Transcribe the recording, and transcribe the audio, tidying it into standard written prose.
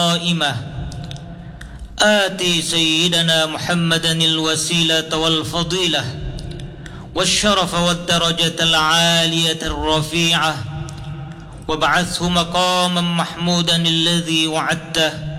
قائمة آتي سيدنا محمدا الوسيلة والفضيلة والشرف والدرجة العالية الرفيعة وابعثه مقاما محمودا الذي وعدته